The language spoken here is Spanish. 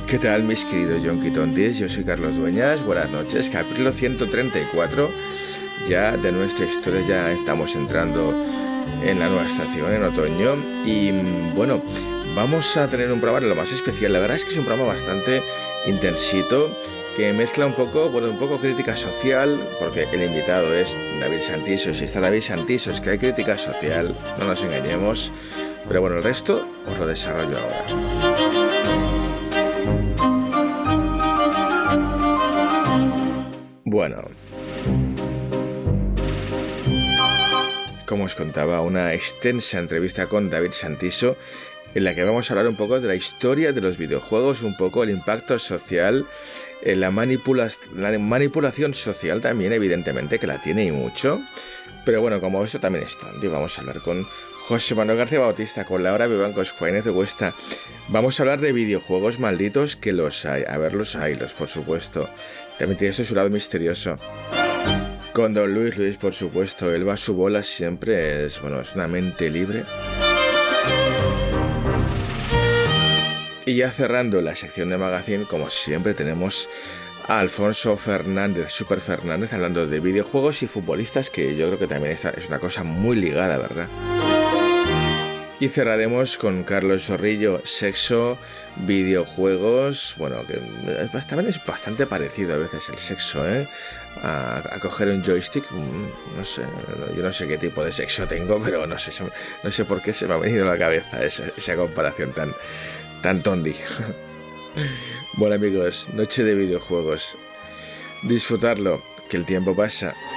¿Qué tal, mis queridos yonquitontis? Yo soy Carlos Dueñas, buenas noches. Capítulo 134 ya de nuestra historia, ya estamos entrando en la nueva estación, en otoño. Y bueno, vamos a tener un programa lo más especial. La verdad es que es un programa bastante intensito, que mezcla un poco crítica social, porque el invitado es David Santiso. Si está David Santiso es que hay crítica social, no nos engañemos. Pero bueno, el resto os lo desarrollo ahora. Bueno, como os contaba, una extensa entrevista con David Santiso en la que vamos a hablar un poco de la historia de los videojuegos, un poco el impacto social, la manipulación social también, evidentemente, que la tiene y mucho. Pero bueno, como esto también está, vamos a hablar con José Manuel García Bautista, con Laura Vivancos, Juárez de Huesta. Vamos a hablar de videojuegos malditos, que los hay. A ver, los hay, por supuesto. También tiene su lado misterioso. Con Don Luis, por supuesto. Él va a su bola siempre. Es una mente libre. Y ya cerrando la sección de Magazine, como siempre, tenemos a Alfonso Fernández, Super Fernández, hablando de videojuegos y futbolistas, que yo creo que también es una cosa muy ligada, ¿verdad? Y cerraremos con Carlos Zorrillo, sexo, videojuegos. Bueno, que también es bastante parecido a veces el sexo, ¿eh? A coger un joystick, no sé, yo no sé qué tipo de sexo tengo, pero no sé por qué se me ha venido a la cabeza esa comparación tan tondi. Bueno, amigos, noche de videojuegos. Disfrutarlo, que el tiempo pasa.